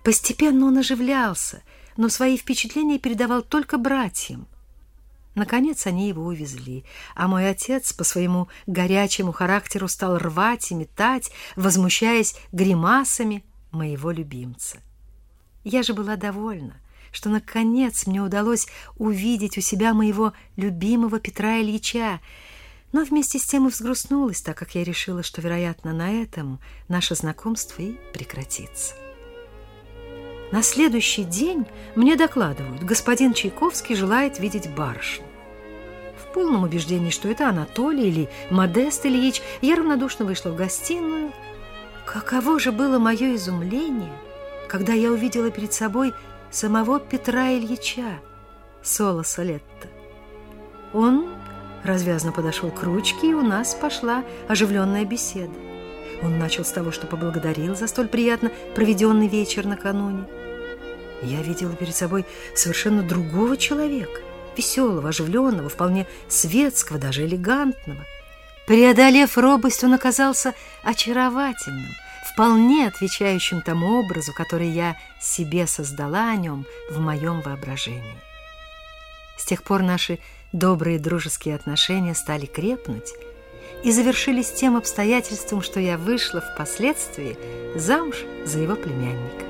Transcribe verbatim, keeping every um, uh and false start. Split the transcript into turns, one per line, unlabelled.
Постепенно он оживлялся, но свои впечатления передавал только братьям. Наконец они его увезли, а мой отец по своему горячему характеру стал рвать и метать, возмущаясь гримасами моего любимца. Я же была довольна, что наконец мне удалось увидеть у себя моего любимого Петра Ильича, но вместе с тем и взгрустнулась, так как я решила, что, вероятно, на этом наше знакомство и прекратится. На следующий день мне докладывают, господин Чайковский желает видеть барышню. В полном убеждении, что это Анатолий или Модест Ильич, я равнодушно вышла в гостиную. Каково же было мое изумление, когда я увидела перед собой самого Петра Ильича, соло солетто. Он развязно подошел к ручке, и у нас пошла оживленная беседа. Он начал с того, что поблагодарил за столь приятно проведенный вечер накануне. Я видела перед собой совершенно другого человека, веселого, оживленного, вполне светского, даже элегантного. Преодолев робость, он оказался очаровательным, вполне отвечающим тому образу, который я себе создала о нем в моем воображении. С тех пор наши добрые дружеские отношения стали крепнуть и завершились тем обстоятельством, что я вышла впоследствии замуж за его племянника.